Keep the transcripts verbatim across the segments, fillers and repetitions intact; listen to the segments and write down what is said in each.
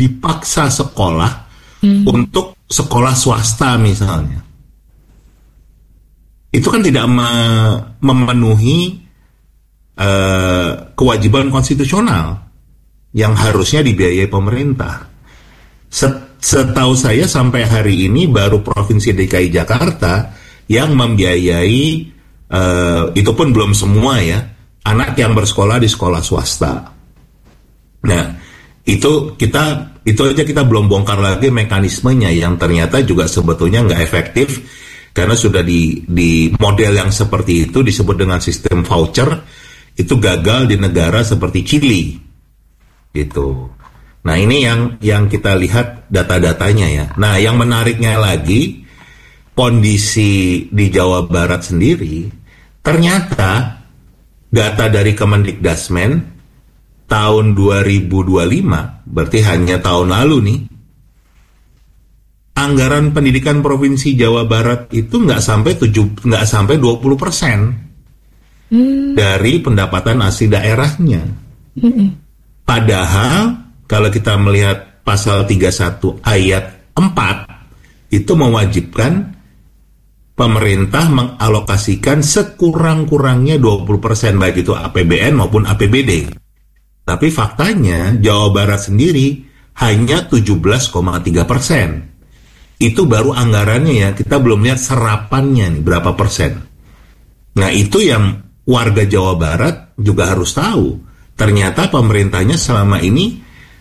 dipaksa sekolah hmm. untuk sekolah swasta misalnya. Itu kan tidak me- memenuhi uh, kewajiban konstitusional yang harusnya dibiayai pemerintah. Set- setahu saya sampai hari ini baru Provinsi D K I Jakarta yang membiayai, uh, itu pun belum semua ya, anak yang bersekolah di sekolah swasta. Nah, itu kita itu aja kita belum bongkar lagi mekanismenya yang ternyata juga sebetulnya nggak efektif. Karena sudah di, di model yang seperti itu disebut dengan sistem voucher, itu gagal di negara seperti Chili, gitu. Nah ini yang yang kita lihat data-datanya ya. Nah yang menariknya lagi, kondisi di Jawa Barat sendiri, ternyata data dari Kemendikdasmen tahun dua ribu dua puluh lima, berarti hanya tahun lalu nih, anggaran pendidikan Provinsi Jawa Barat itu nggak sampai tujuh, nggak sampai dua puluh persen hmm. dari pendapatan asli daerahnya. Hmm. Padahal kalau kita melihat pasal tiga puluh satu ayat empat itu mewajibkan pemerintah mengalokasikan sekurang-kurangnya dua puluh persen baik itu A P B N maupun A P B D. Tapi faktanya Jawa Barat sendiri hanya tujuh belas koma tiga persen. Itu baru anggarannya ya, kita belum lihat serapannya nih, berapa persen. Nah itu yang warga Jawa Barat juga harus tahu. Ternyata pemerintahnya selama ini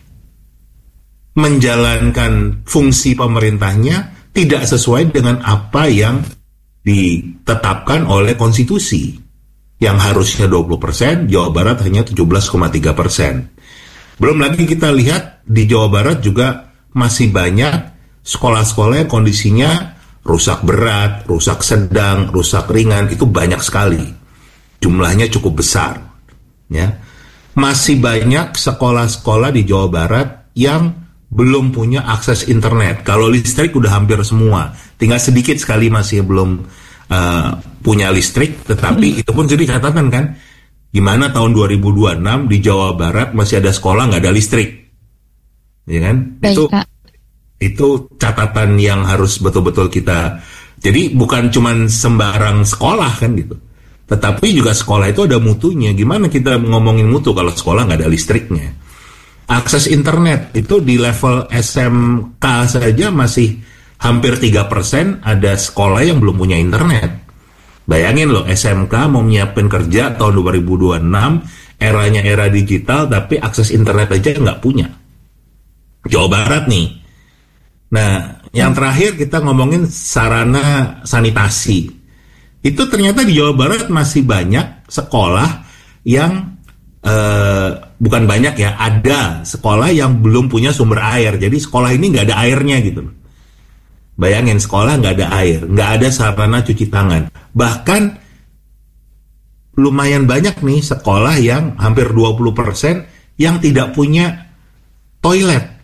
menjalankan fungsi pemerintahnya tidak sesuai dengan apa yang ditetapkan oleh konstitusi. Yang harusnya dua puluh persen, Jawa Barat hanya tujuh belas koma tiga persen. Belum lagi kita lihat di Jawa Barat juga masih banyak sekolah-sekolah yang kondisinya rusak berat, rusak sedang, rusak ringan, itu banyak sekali. Jumlahnya cukup besar. Ya. Masih banyak sekolah-sekolah di Jawa Barat yang belum punya akses internet. Kalau listrik udah hampir semua. Tinggal sedikit sekali masih belum uh, punya listrik, tetapi hmm. itu pun jadi catatan kan. Gimana tahun dua ribu dua puluh enam di Jawa Barat masih ada sekolah nggak ada listrik. Ya kan? Baik, itu Pak. Itu catatan yang harus betul-betul kita, jadi bukan cuman sembarang sekolah kan gitu, tetapi juga sekolah itu ada mutunya. Gimana kita ngomongin mutu kalau sekolah nggak ada listriknya? Akses internet itu di level S M K saja masih hampir tiga persen ada sekolah yang belum punya internet. Bayangin loh, S M K mau menyiapkan kerja tahun dua ribu dua puluh enam, eranya era digital, tapi akses internet aja nggak punya. Jawa Barat nih. Nah, yang terakhir kita ngomongin sarana sanitasi. Itu ternyata di Jawa Barat masih banyak sekolah yang, eh, bukan banyak ya, ada sekolah yang belum punya sumber air. Jadi sekolah ini nggak ada airnya gitu. Bayangin, sekolah nggak ada air, nggak ada sarana cuci tangan. Bahkan lumayan banyak nih sekolah yang hampir dua puluh persen yang tidak punya toilet.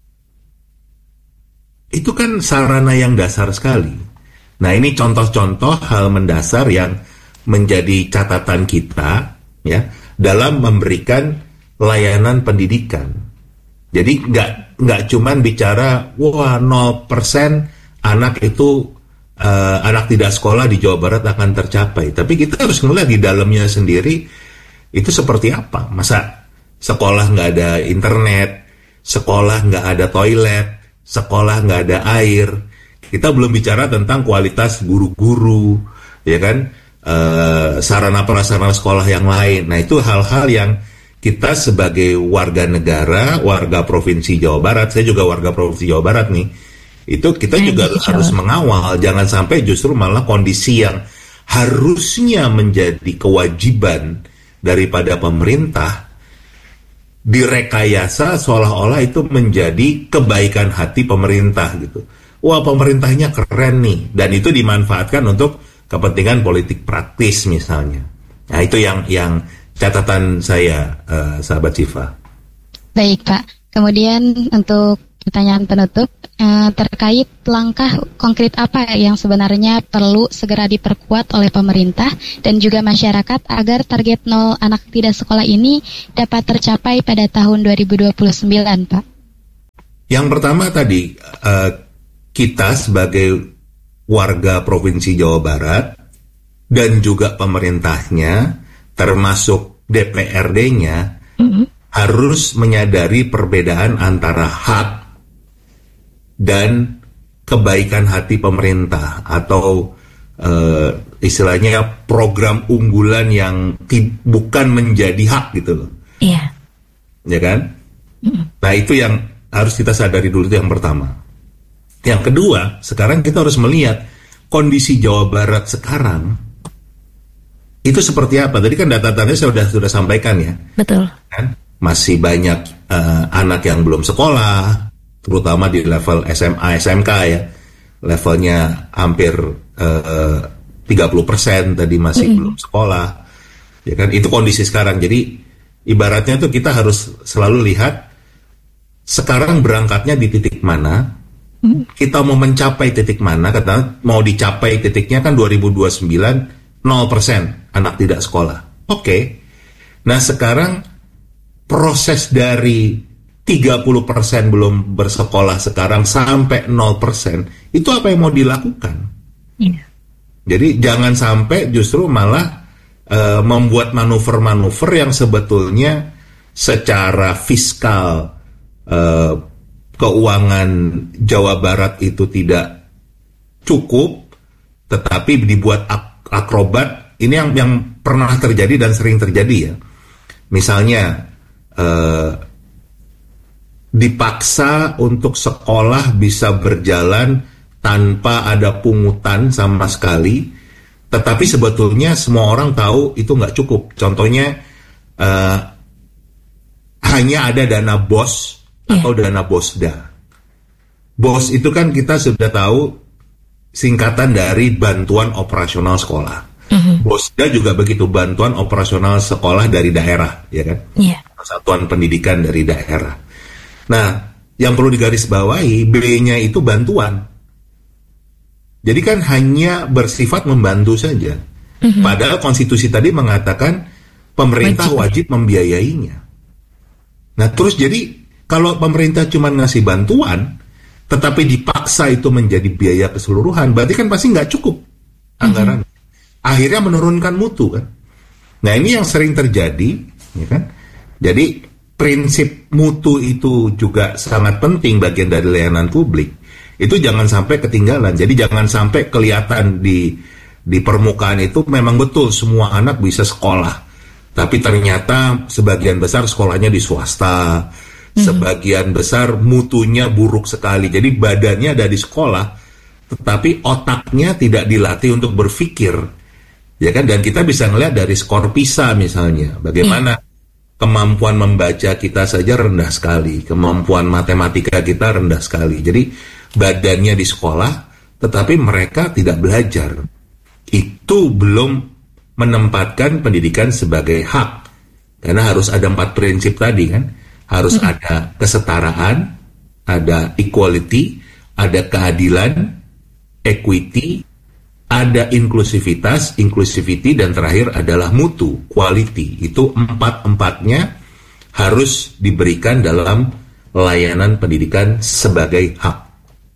Itu kan sarana yang dasar sekali. Nah ini contoh-contoh hal mendasar yang menjadi catatan kita ya dalam memberikan layanan pendidikan. Jadi nggak nggak cuman bicara wah nol persen anak itu uh, anak tidak sekolah di Jawa Barat akan tercapai. Tapi kita harus melihat di dalamnya sendiri itu seperti apa. Masa sekolah nggak ada internet, sekolah nggak ada toilet, sekolah nggak ada air. Kita belum bicara tentang kualitas guru-guru, ya kan, e, sarana prasarana sekolah yang lain. Nah itu hal-hal yang kita sebagai warga negara, warga Provinsi Jawa Barat, saya juga warga Provinsi Jawa Barat nih, itu kita ya, juga ya, harus mengawal. Jangan sampai justru malah kondisi yang harusnya menjadi kewajiban daripada pemerintah direkayasa seolah-olah itu menjadi kebaikan hati pemerintah gitu. Wah pemerintahnya keren nih, dan itu dimanfaatkan untuk kepentingan politik praktis misalnya. Nah itu yang yang catatan saya, uh, sahabat Syifa. Baik Pak, kemudian untuk pertanyaan penutup uh, terkait langkah konkret apa yang sebenarnya perlu segera diperkuat oleh pemerintah dan juga masyarakat agar target nol anak tidak sekolah ini dapat tercapai pada tahun dua ribu dua puluh sembilan Pak. Yang pertama tadi, uh, kita sebagai warga Provinsi Jawa Barat dan juga pemerintahnya, termasuk D P R D-nya, mm-hmm. harus menyadari perbedaan antara hak dan kebaikan hati pemerintah atau uh, istilahnya program unggulan yang ti- bukan menjadi hak gitu loh. Iya. Ya kan? Mm-hmm. Nah itu yang harus kita sadari dulu, itu yang pertama. Yang kedua, sekarang kita harus melihat kondisi Jawa Barat sekarang itu seperti apa. Tadi kan data-datanya saya sudah sudah sampaikan ya. Betul. Kan? Masih banyak uh, anak yang belum sekolah, terutama di level S M A, S M K ya. Levelnya hampir uh, tiga puluh persen tadi masih mm-hmm. belum sekolah. Ya kan, itu kondisi sekarang. Jadi ibaratnya tuh kita harus selalu lihat sekarang berangkatnya di titik mana. Kita mau mencapai titik mana, kata mau dicapai titiknya kan dua ribu dua puluh sembilan nol persen anak tidak sekolah. Oke. Okay. Nah, sekarang proses dari tiga puluh persen belum bersekolah sekarang sampai nol persen, itu apa yang mau dilakukan? Yeah. Jadi jangan sampai justru malah uh, membuat manuver-manuver yang sebetulnya secara fiskal uh, keuangan Jawa Barat itu tidak cukup, tetapi dibuat ak- akrobat. Ini yang yang pernah terjadi dan sering terjadi ya. Misalnya eh, dipaksa untuk sekolah bisa berjalan tanpa ada pungutan sama sekali, tetapi sebetulnya semua orang tahu itu nggak cukup. Contohnya eh, hanya ada dana BOS atau yeah. dana BOSDA. BOS itu kan kita sudah tahu singkatan dari Bantuan Operasional Sekolah. Mm-hmm. BOSDA juga begitu, Bantuan Operasional Sekolah dari daerah, ya kan? Yeah. Satuan pendidikan dari daerah. Nah, yang perlu digarisbawahi, B-nya itu bantuan. Jadi kan hanya bersifat membantu saja. Mm-hmm. Padahal konstitusi tadi mengatakan pemerintah wajib, wajib membiayainya. Nah, terus jadi kalau pemerintah cuma ngasih bantuan, tetapi dipaksa itu menjadi biaya keseluruhan, berarti kan pasti nggak cukup anggaran. Mm-hmm. Akhirnya menurunkan mutu kan. Nah ini yang sering terjadi, ya kan. Jadi prinsip mutu itu juga sangat penting bagian dari layanan publik. Itu jangan sampai ketinggalan. Jadi jangan sampai kelihatan di di permukaan itu memang betul semua anak bisa sekolah, tapi ternyata sebagian besar sekolahnya di swasta. Sebagian besar mutunya buruk sekali. Jadi badannya ada di sekolah, tetapi otaknya tidak dilatih untuk berpikir. Ya kan? Dan kita bisa ngelihat dari skor PISA misalnya, bagaimana yeah. kemampuan membaca kita saja rendah sekali, kemampuan matematika kita rendah sekali. Jadi badannya di sekolah, tetapi mereka tidak belajar. Itu belum menempatkan pendidikan sebagai hak. Karena harus ada empat prinsip tadi kan. Harus hmm. ada kesetaraan, ada equality, ada keadilan, equity, ada inklusivitas, inclusivity, dan terakhir adalah mutu, quality. Itu empat-empatnya harus diberikan dalam layanan pendidikan sebagai hak.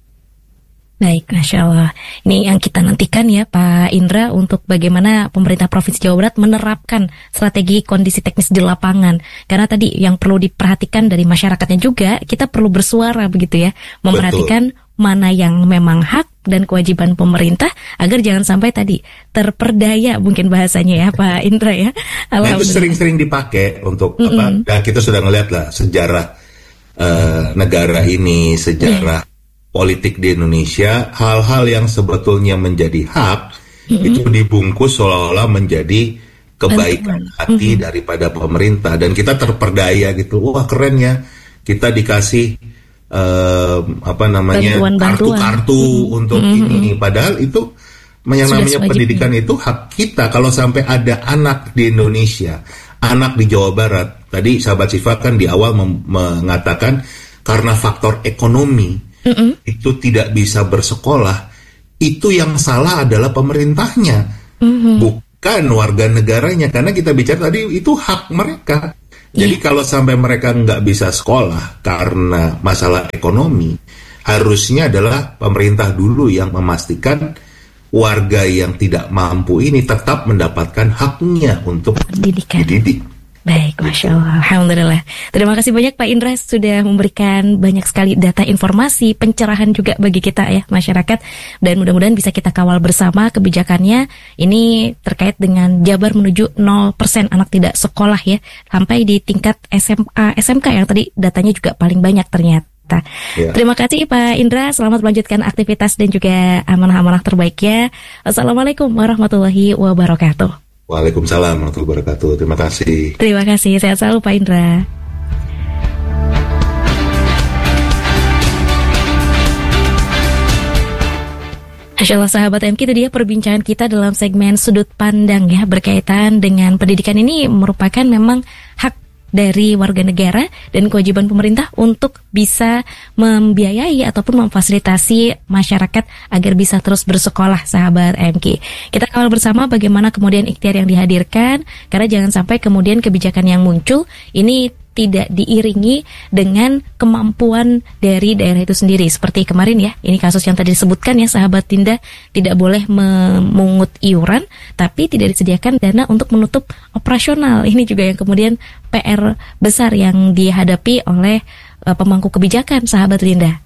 Baik, Masya Allah. Ini yang kita nantikan ya Pak Indra, untuk bagaimana pemerintah Provinsi Jawa Barat menerapkan strategi kondisi teknis di lapangan. Karena tadi yang perlu diperhatikan dari masyarakatnya juga, kita perlu bersuara begitu ya, memperhatikan Betul. mana yang memang hak dan kewajiban pemerintah, agar jangan sampai tadi terperdaya mungkin bahasanya ya Pak Indra ya. Nah, itu sering-sering dipakai untuk mm-hmm. apa? Dan kita sudah ngelihat lah sejarah uh, negara ini, sejarah yeah. politik di Indonesia, hal-hal yang sebetulnya menjadi hak mm-hmm. itu dibungkus seolah-olah menjadi kebaikan mm-hmm. hati mm-hmm. daripada pemerintah, dan kita terperdaya gitu. Wah keren ya, kita dikasih uh, apa namanya bantuan-bantuan. kartu-kartu mm-hmm. untuk mm-hmm. ini. Padahal itu yang namanya pendidikan itu hak kita. Kalau sampai ada anak di Indonesia, anak di Jawa Barat, tadi sahabat Syifa kan di awal mem- mengatakan karena faktor ekonomi Mm-mm. itu tidak bisa bersekolah, itu yang salah adalah pemerintahnya, mm-hmm. bukan warga negaranya, karena kita bicara tadi itu hak mereka. Jadi yeah. kalau sampai mereka nggak bisa sekolah karena masalah ekonomi, harusnya adalah pemerintah dulu yang memastikan warga yang tidak mampu ini tetap mendapatkan haknya untuk pendidikan. dididik. Baik, Masya Allah, Alhamdulillah. Terima kasih banyak Pak Indra sudah memberikan banyak sekali data informasi, pencerahan juga bagi kita ya masyarakat. Dan mudah-mudahan bisa kita kawal bersama kebijakannya. Ini terkait dengan Jabar menuju nol persen anak tidak sekolah ya, sampai di tingkat S M A, S M K yang tadi datanya juga paling banyak ternyata. Ya. Terima kasih Pak Indra, selamat melanjutkan aktivitas dan juga amanah-amanah terbaiknya. Assalamualaikum warahmatullahi wabarakatuh. Waalaikumsalam warahmatullahi wabarakatuh. Terima kasih. Terima kasih, sehat selalu Pak Indra. Masya Allah sahabat M K, itu dia perbincangan kita dalam segmen sudut pandang ya, berkaitan dengan pendidikan. Ini merupakan memang hak dari warga negara dan kewajiban pemerintah untuk bisa membiayai ataupun memfasilitasi masyarakat agar bisa terus bersekolah, sahabat M K. Kita kawal bersama bagaimana kemudian ikhtiar yang dihadirkan, karena jangan sampai kemudian kebijakan yang muncul ini tidak diiringi dengan kemampuan dari daerah itu sendiri. Seperti kemarin ya, ini kasus yang tadi disebutkan ya sahabat Dinda, tidak boleh memungut iuran, tapi tidak disediakan dana untuk menutup operasional. Ini juga yang kemudian P R besar yang dihadapi oleh uh, pemangku kebijakan, sahabat Dinda.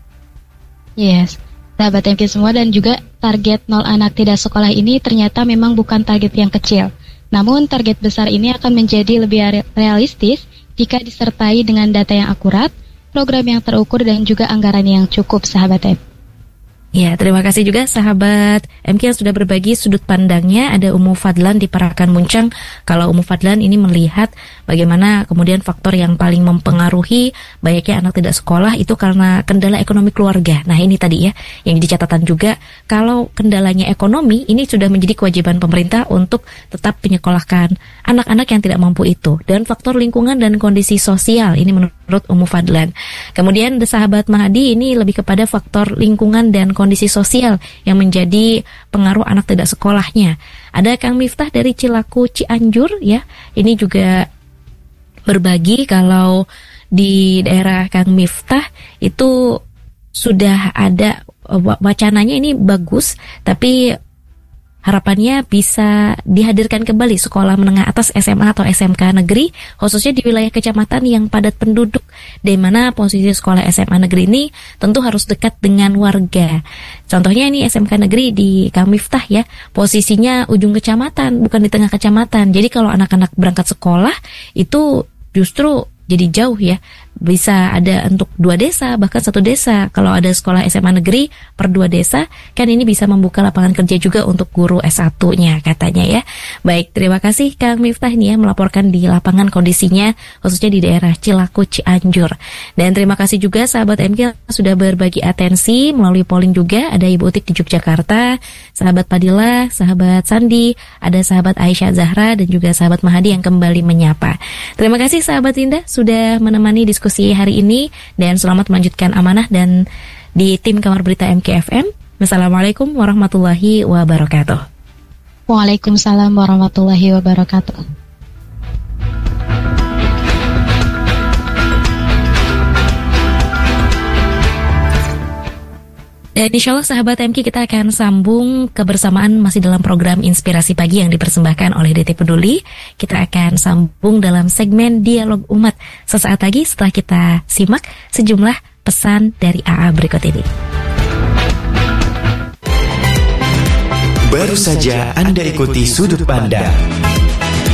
Yes, sahabat M K semua, dan juga target nol anak tidak sekolah ini ternyata memang bukan target yang kecil. Namun target besar ini akan menjadi lebih realistis jika disertai dengan data yang akurat, program yang terukur, dan juga anggaran yang cukup, sahabat M K. Ya, terima kasih juga sahabat M K yang sudah berbagi sudut pandangnya. Ada Umu Fadlan di Parakan Muncang. Kalau Umu Fadlan ini melihat bagaimana kemudian faktor yang paling mempengaruhi banyaknya anak tidak sekolah itu karena kendala ekonomi keluarga. Nah ini tadi ya, yang jadi catatan juga, kalau kendalanya ekonomi, ini sudah menjadi kewajiban pemerintah untuk tetap menyekolahkan anak-anak yang tidak mampu itu. Dan faktor lingkungan dan kondisi sosial, ini menurut Umu Fadlan. Kemudian sahabat Mahadi ini lebih kepada faktor lingkungan dan kondisi sosial yang menjadi pengaruh anak tidak sekolahnya. Ada Kang Miftah dari Cilaku Cianjur ya. Ini juga berbagi kalau di daerah Kang Miftah itu sudah ada wacananya, ini bagus, tapi harapannya bisa dihadirkan kembali sekolah menengah atas S M A atau S M K negeri, khususnya di wilayah kecamatan yang padat penduduk, di mana posisi sekolah S M A negeri ini tentu harus dekat dengan warga. Contohnya ini S M K negeri di Kang Miftah ya, posisinya ujung kecamatan, bukan di tengah kecamatan. Jadi kalau anak-anak berangkat sekolah itu justru jadi jauh ya, bisa ada untuk dua desa, bahkan satu desa. Kalau ada sekolah S M A negeri per dua desa, kan ini bisa membuka lapangan kerja juga untuk guru S satu-nya katanya ya. Baik, terima kasih Kang Miftah nih ya, melaporkan di lapangan kondisinya, khususnya di daerah Cilaku Cianjur. Dan terima kasih juga sahabat M K sudah berbagi atensi melalui polling juga. Ada Ibu Utik di Yogyakarta, sahabat Padilla, sahabat Sandi, ada sahabat Aisyah Zahra, dan juga sahabat Mahadi yang kembali menyapa. Terima kasih sahabat Dinda sudah menemani diskusi hari ini, dan selamat melanjutkan amanah dan di tim Kamar Berita M K F M. Wassalamualaikum warahmatullahi wabarakatuh. Waalaikumsalam warahmatullahi wabarakatuh. Dan insya Allah sahabat M K, kita akan sambung kebersamaan masih dalam program Inspirasi Pagi yang dipersembahkan oleh D T Peduli. Kita akan sambung dalam segmen Dialog Umat sesaat lagi setelah kita simak sejumlah pesan dari A A berikut ini. Baru saja Anda ikuti Sudut Pandang